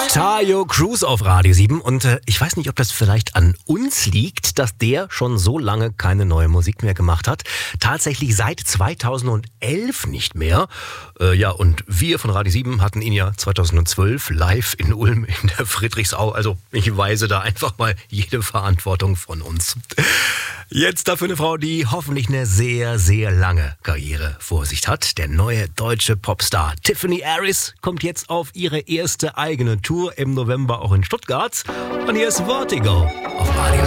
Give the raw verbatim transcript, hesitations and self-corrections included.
Tayo Cruz auf Radio sieben und äh, ich weiß nicht, ob das vielleicht an uns liegt, dass der schon so lange keine neue Musik mehr gemacht hat. Tatsächlich seit zweitausendelf nicht mehr. Äh, ja, und wir von Radio sieben hatten ihn ja zweitausendzwölf live in Ulm in der Friedrichsau. Also ich weise da einfach mal jede Verantwortung von uns. Jetzt dafür eine Frau, die hoffentlich eine sehr, sehr lange Karriere vor sich hat. Der neue deutsche Popstar Tiffany Harris kommt jetzt auf ihre erste eigene Tour im November auch in Stuttgart. Und hier ist Vertigo auf Radio